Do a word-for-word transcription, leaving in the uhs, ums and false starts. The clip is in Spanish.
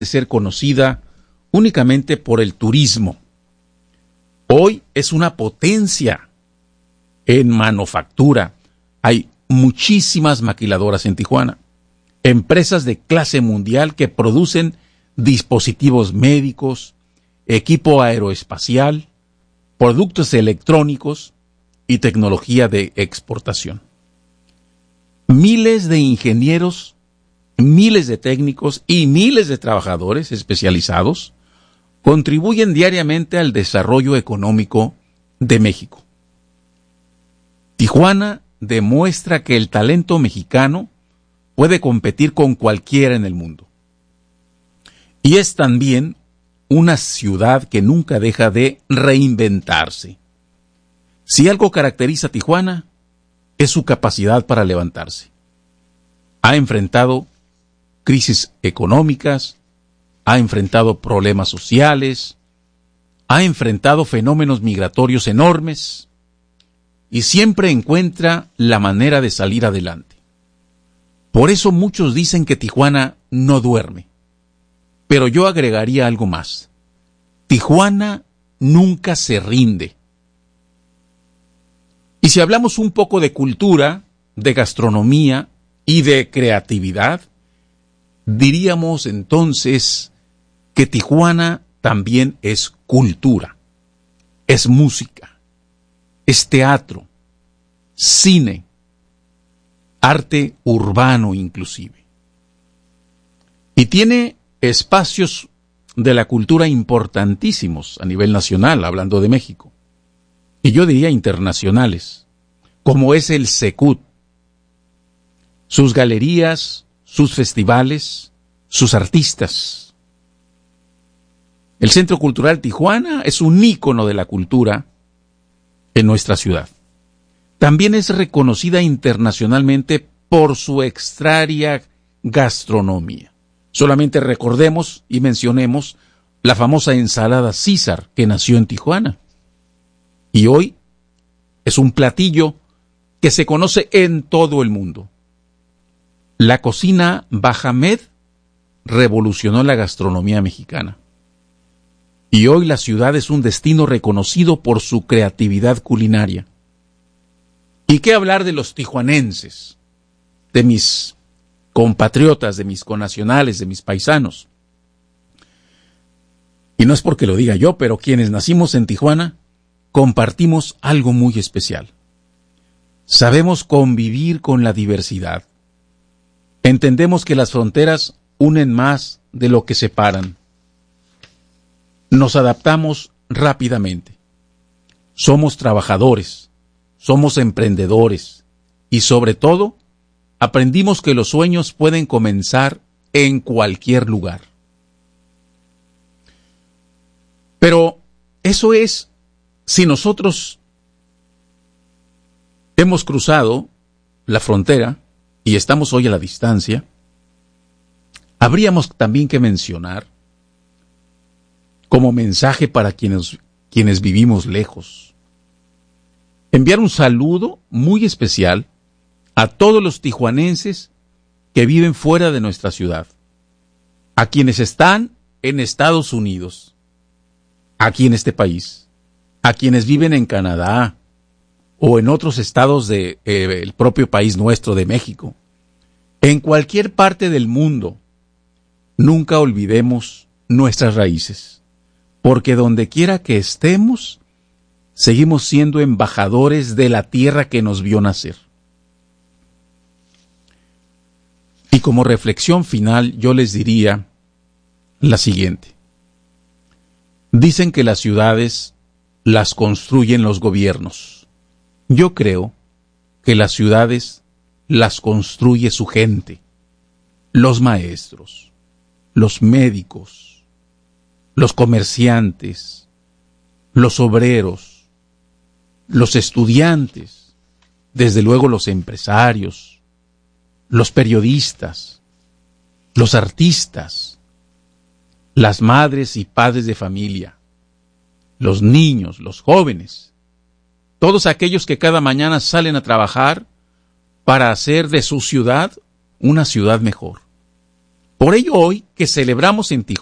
de ser conocida únicamente por el turismo. Hoy es una potencia en manufactura. Hay muchísimas maquiladoras en Tijuana, empresas de clase mundial que producen dispositivos médicos, equipo aeroespacial, productos electrónicos y tecnología de exportación. Miles de ingenieros, miles de técnicos y miles de trabajadores especializados contribuyen diariamente al desarrollo económico de México. Tijuana demuestra que el talento mexicano puede competir con cualquiera en el mundo. Y es también una ciudad que nunca deja de reinventarse. Si algo caracteriza a Tijuana, es su capacidad para levantarse. Ha enfrentado crisis económicas, ha enfrentado problemas sociales, ha enfrentado fenómenos migratorios enormes y siempre encuentra la manera de salir adelante. Por eso muchos dicen que Tijuana no duerme. Pero yo agregaría algo más. Tijuana nunca se rinde. Y si hablamos un poco de cultura, de gastronomía y de creatividad, diríamos entonces que Tijuana también es cultura, es música, es teatro, cine, arte urbano inclusive. Y tiene espacios de la cultura importantísimos a nivel nacional, hablando de México, y yo diría internacionales, como es el Secut, sus galerías, sus festivales, sus artistas. El Centro Cultural Tijuana es un ícono de la cultura en nuestra ciudad. También es reconocida internacionalmente por su extraordinaria gastronomía. Solamente recordemos y mencionemos la famosa ensalada César, que nació en Tijuana. Y hoy es un platillo que se conoce en todo el mundo. La cocina Bahamed revolucionó la gastronomía mexicana. Y hoy la ciudad es un destino reconocido por su creatividad culinaria. ¿Y qué hablar de los tijuanenses, de mis compatriotas, de mis connacionales, de mis paisanos? Y no es porque lo diga yo, pero quienes nacimos en Tijuana compartimos algo muy especial. Sabemos convivir con la diversidad. Entendemos que las fronteras unen más de lo que separan. Nos adaptamos rápidamente. Somos trabajadores, somos emprendedores y sobre todo aprendimos que los sueños pueden comenzar en cualquier lugar. Pero eso es si nosotros hemos cruzado la frontera y estamos hoy a la distancia. Habríamos también que mencionar como mensaje para quienes, quienes vivimos lejos, enviar un saludo muy especial a todos los tijuanenses que viven fuera de nuestra ciudad, a quienes están en Estados Unidos, aquí en este país, a quienes viven en Canadá o en otros estados del de, eh, propio país nuestro de México, en cualquier parte del mundo. Nunca olvidemos nuestras raíces, porque donde quiera que estemos, seguimos siendo embajadores de la tierra que nos vio nacer. Y como reflexión final, yo les diría la siguiente. Dicen que las ciudades las construyen los gobiernos. Yo creo que las ciudades las construye su gente, los maestros, los médicos, los comerciantes, los obreros, los estudiantes, desde luego los empresarios, los periodistas, los artistas, las madres y padres de familia, los niños, los jóvenes, todos aquellos que cada mañana salen a trabajar para hacer de su ciudad una ciudad mejor. Por ello hoy que celebramos en Tijuana